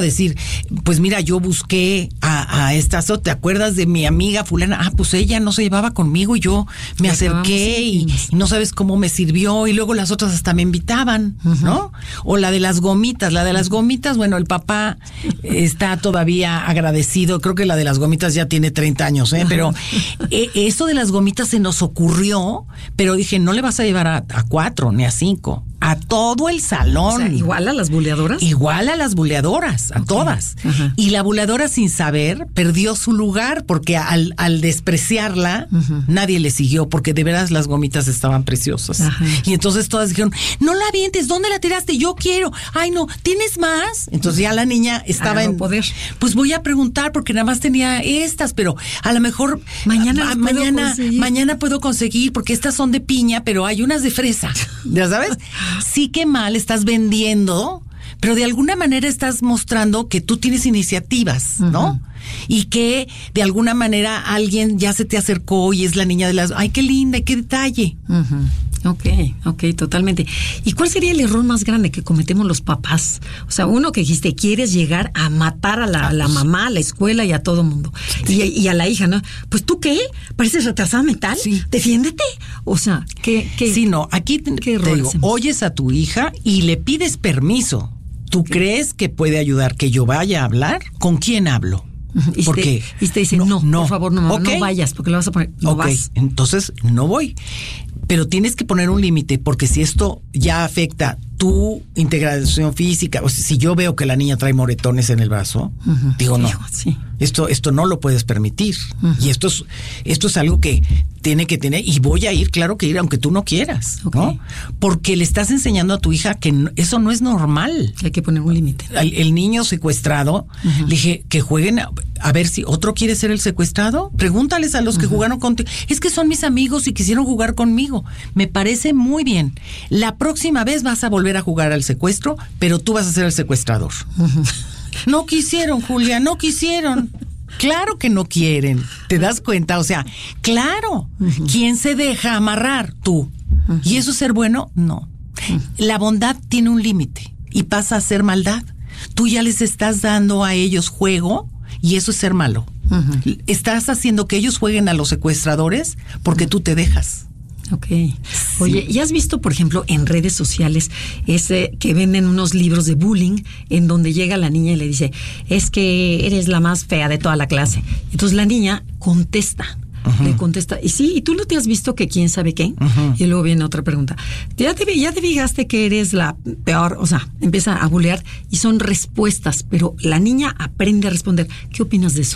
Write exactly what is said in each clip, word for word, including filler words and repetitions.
decir, pues mira, yo busqué a, a estas, ¿te acuerdas de mi amiga fulana? Ah, pues ella no se llevaba conmigo y yo me Le acerqué y, y no sabes cómo me sirvió y luego las otras hasta me invitaban, uh-huh. ¿no? O la de las gomitas, la de las gomitas, bueno, el papá está todavía agradecido, creo que la de las gomitas ya tiene treinta años, ¿eh? Pero eh, eso de las gomitas se nos ocurrió, pero dije, no le vas a llevar a, a cuatro ni a cinco, a todo el salón. O sea, igual a las buleadoras. Igual a las buleadoras, a okay. todas. Ajá. Y la buleadora, sin saber, perdió su lugar porque al, al despreciarla, uh-huh. nadie le siguió porque de veras las gomitas estaban preciosas. Ajá. Y entonces todas dijeron, no la avientes, ¿dónde la tiraste? Yo quiero. Ay, no, ¿tienes más? Entonces ya la niña estaba en poder. Pues voy a preguntar porque nada más tenía estas, pero a lo mejor mañana a, mañana, mañana puedo conseguir porque estas son de piña, pero hay unas de fresa. ¿Ya sabes? Sí, que mal estás vendiendo, pero de alguna manera estás mostrando que tú tienes iniciativas, ¿no? Uh-huh. Y que de alguna manera alguien ya se te acercó y es la niña de las... ¡Ay, qué linda, qué detalle! Uh-huh. Ok, ok, totalmente. ¿Y cuál sería el error más grande que cometemos los papás? O sea, uno que dijiste, quieres llegar a matar a la, a la mamá, a la escuela y a todo mundo. Sí. Y, y a la hija, ¿no? Pues, ¿tú qué? ¿Pareces retrasada mental? Sí. Defiéndete. O sea, ¿qué? qué sí, no, aquí te, te digo, hacemos? Oyes a tu hija y le pides permiso. ¿Tú okay. crees que puede ayudar que yo vaya a hablar? ¿Con quién hablo? Y ¿Por te, qué? Y te dice, no, no, no, por favor, no, mamá, okay. no vayas, porque le vas a poner, no okay. vas. Entonces, no voy. Pero tienes que poner un límite, porque si esto ya afecta tu integración física, o sea, si yo veo que la niña trae moretones en el brazo, uh-huh. digo, no, sí. esto, esto no lo puedes permitir. Uh-huh. Y esto es, esto es algo que tiene que tener, y voy a ir, claro que ir, aunque tú no quieras, okay. ¿no? Porque le estás enseñando a tu hija que no, eso no es normal. Hay que poner un límite. El, el niño secuestrado, uh-huh. le dije que jueguen a, a ver si otro quiere ser el secuestrado. Pregúntales a los uh-huh. que jugaron contigo. Es que son mis amigos y quisieron jugar conmigo. Me parece muy bien. La próxima vez vas a volver a jugar al secuestro, pero tú vas a ser el secuestrador. Uh-huh. No quisieron, Julia, no quisieron. Claro que no quieren. ¿Te das cuenta? O sea, claro. Uh-huh. ¿Quién se deja amarrar? Tú. Uh-huh. ¿Y eso es ser bueno? No. Uh-huh. La bondad tiene un límite y pasa a ser maldad. Tú ya les estás dando a ellos juego y eso es ser malo. Uh-huh. Estás haciendo que ellos jueguen a los secuestradores porque uh-huh. tú te dejas. Ok. Oye, ¿y has visto, por ejemplo, en redes sociales ese que venden unos libros de bullying en donde llega la niña y le dice, es que eres la más fea de toda la clase? Entonces la niña contesta. Uh-huh. Le contesta, y sí, ¿y tú no te has visto que quién sabe qué? Uh-huh. Y luego viene otra pregunta. ¿Ya te, ya te fijaste que eres la peor? O sea, empieza a bulear y son respuestas, pero la niña aprende a responder. ¿Qué opinas de eso?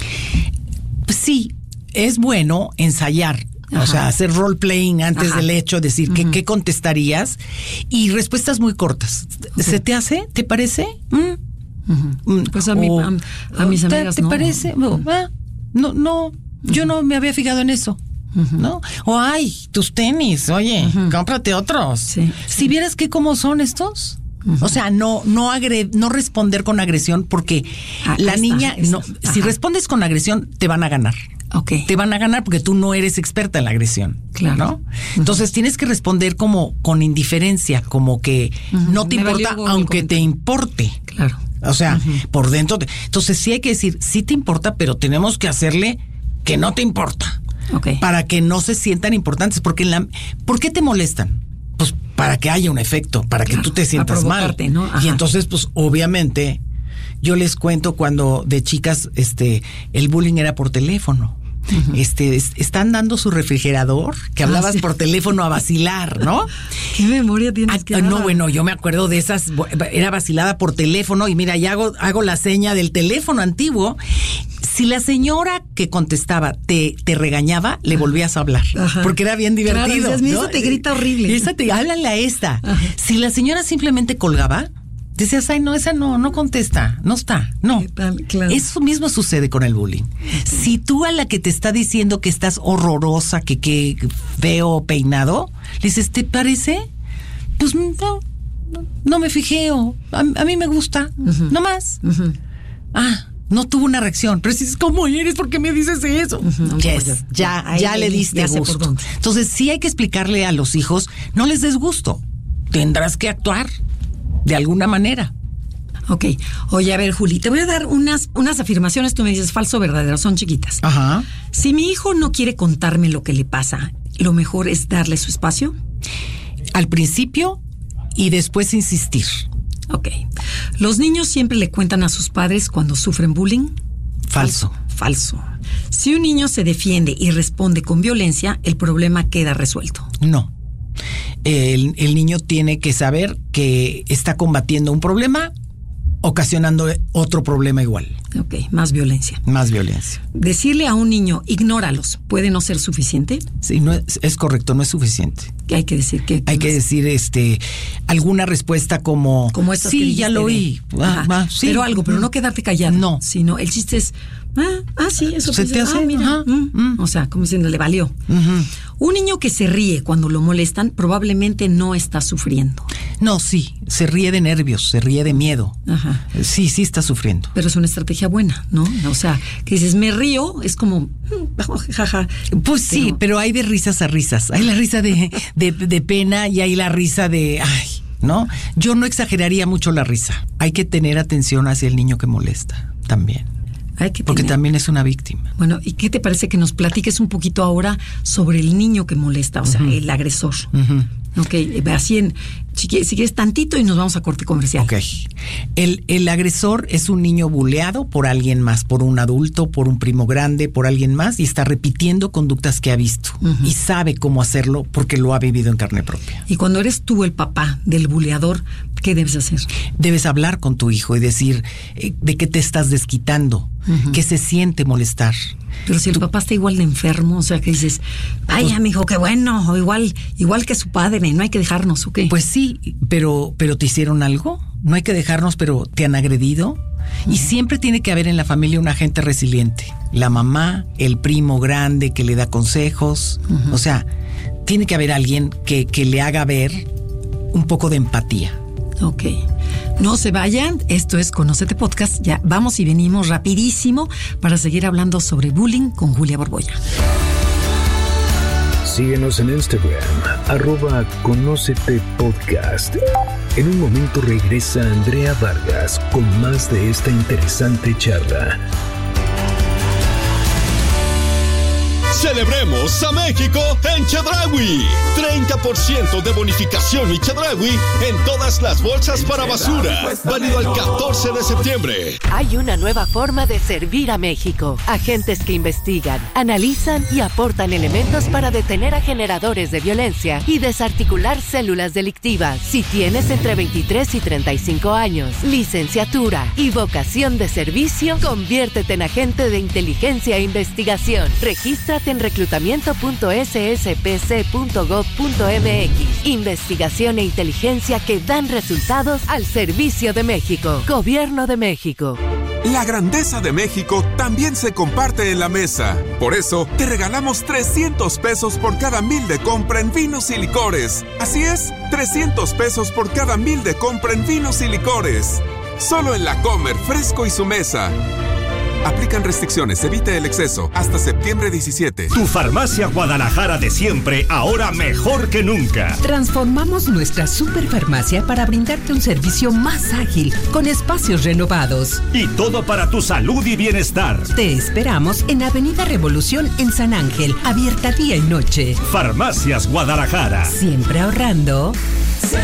Sí, es bueno ensayar. Ajá. O sea, hacer role playing antes Ajá. del hecho, decir uh-huh. ¿qué, qué contestarías? Y respuestas muy cortas. Okay. ¿Se te hace? ¿Te parece? ¿Mm? Uh-huh. Pues a, mí, o, a, a mis amigas ¿Te, no. ¿Te parece? No, ah, no, no uh-huh. yo no me había fijado en eso. Uh-huh. ¿No? O ay, tus tenis, oye, uh-huh. cómprate otros. Sí, sí. Si vieras que cómo son estos. Uh-huh. O sea, no no agre, no responder con agresión porque ah, la niña, está, no, si respondes con agresión, te van a ganar. Okay. Te van a ganar porque tú no eres experta en la agresión. Claro. ¿No? Uh-huh. Entonces tienes que responder como con indiferencia, como que uh-huh. no te Me importa, aunque te importe. Claro. O sea, uh-huh. por dentro. Te, entonces sí hay que decir, sí te importa, pero tenemos que hacerle que no te importa. Okay. Para que no se sientan importantes. Porque en la, ¿por qué te molestan? Pues para que haya un efecto, para claro, que tú te sientas mal. ¿No? Y entonces, pues obviamente, yo les cuento cuando de chicas, este, el bullying era por teléfono. Uh-huh. Este, es, están dando su refrigerador, que ah, hablabas sí. por teléfono a vacilar, ¿no? ¿Qué memoria tienes? Ah, que no, bueno, yo me acuerdo de esas, era vacilada por teléfono y mira, ya hago, hago la seña del teléfono antiguo. Si la señora que contestaba te, te regañaba, le volvías a hablar. Ajá. Porque era bien divertido. Claro, ¿no? Esa te grita horrible. Esa te, háblale a esta. Ajá. Si la señora simplemente colgaba, decías, ay, no, esa no, no contesta, no está, no. Claro. Eso mismo sucede con el bullying. Sí. Si tú a la que te está diciendo que estás horrorosa, que, que feo peinado, le dices, ¿te parece? Pues no, no, no me fijé, o a, a mí me gusta, uh-huh. no más. Uh-huh. Ah, no tuvo una reacción, pero si es como eres, ¿por qué me dices eso? Uh-huh. Yes, ya, ya, ya le diste ya gusto. Entonces sí hay que explicarle a los hijos, no les des gusto, tendrás que actuar de alguna manera. Ok. Oye, a ver, Juli, te voy a dar unas, unas afirmaciones, tú me dices falso o verdadero, son chiquitas. Ajá. Si mi hijo no quiere contarme lo que le pasa, ¿lo mejor es darle su espacio? Al principio y después insistir. Ok. ¿Los niños siempre le cuentan a sus padres cuando sufren bullying? Falso. Falso. Si un niño se defiende y responde con violencia, el problema queda resuelto. No. El, el niño tiene que saber que está combatiendo un problema, ocasionando otro problema igual. Ok, más violencia. Más violencia. Decirle a un niño, ignóralos, ¿puede no ser suficiente? Sí, no es, es correcto, no es suficiente. ¿Qué hay que decir? ¿Qué, qué hay más? que decir este alguna respuesta como... Como estas sí, que dijiste ya lo oí. Ah, ah, sí. Pero algo, pero no quedarte callado. No. Sino el chiste es, ah, ah sí, eso ¿Se te hace? Ah, mira. Ajá. Mm, mm. O sea, como diciendo, le valió. Uh-huh. Un niño que se ríe cuando lo molestan probablemente no está sufriendo. No, sí, se ríe de nervios, se ríe de miedo. Ajá. Sí, sí está sufriendo. Pero es una estrategia buena, ¿no? O sea, que dices, me río, es como, jaja. Pues sí, pero, pero hay de risas a risas. Hay la risa de, de, de pena y hay la risa de, ay, ¿no? Yo no exageraría mucho la risa. Hay que tener atención hacia el niño que molesta también. Hay que Porque tener. también es una víctima. Bueno, ¿y qué te parece que nos platiques un poquito ahora sobre el niño que molesta, o sea, uh-huh. el agresor? Uh-huh. Ok, así en, si quieres tantito y nos vamos a corte comercial. Ok. El, el agresor es un niño buleado por alguien más, por un adulto, por un primo grande, por alguien más, y está repitiendo conductas que ha visto. Uh-huh. Y sabe cómo hacerlo porque lo ha vivido en carne propia. Y cuando eres tú el papá del buleador, ¿qué debes hacer? Debes hablar con tu hijo y decir eh, de qué te estás desquitando, uh-huh. qué se siente molestar. Pero si el papá está igual de enfermo, o sea, que dices, vaya, mijo, qué bueno, o igual, igual que su padre, no hay que dejarnos, ¿o qué? Pues sí, pero, pero ¿te hicieron algo? No hay que dejarnos, pero ¿te han agredido? Uh-huh. Y siempre tiene que haber en la familia un agente resiliente. La mamá, el primo grande que le da consejos. Uh-huh. O sea, tiene que haber alguien que, que le haga ver un poco de empatía. Ok. No se vayan, esto es Conócete Podcast. Ya vamos y venimos rapidísimo para seguir hablando sobre bullying con Julia Borbolla. Síguenos en Instagram, arroba Conócete Podcast. En un momento regresa Andrea Vargas con más de esta interesante charla. Celebremos a México en Chedraui. treinta por ciento de bonificación y Chedraui en todas las bolsas para basura. Válido al catorce de septiembre. Hay una nueva forma de servir a México. Agentes que investigan, analizan y aportan elementos para detener a generadores de violencia y desarticular células delictivas. Si tienes entre veintitrés y treinta y cinco años, licenciatura y vocación de servicio, conviértete en agente de inteligencia e investigación. Regístrate en reclutamiento punto s s p c punto gov punto m x. Investigación e inteligencia que dan resultados al servicio de México. Gobierno de México. La grandeza de México también se comparte en la mesa. Por eso, te regalamos trescientos pesos por cada mil de compra en vinos y licores. Así es, trescientos pesos por cada mil de compra en vinos y licores. Solo en La Comer, Fresco y Su Mesa. Aplican restricciones, evite el exceso. Hasta septiembre diecisiete. Tu farmacia Guadalajara de siempre, ahora mejor que nunca. Transformamos nuestra superfarmacia para brindarte un servicio más ágil, con espacios renovados. Y todo para tu salud y bienestar. Te esperamos en Avenida Revolución en San Ángel, abierta día y noche. Farmacias Guadalajara. Siempre ahorrando. Siempre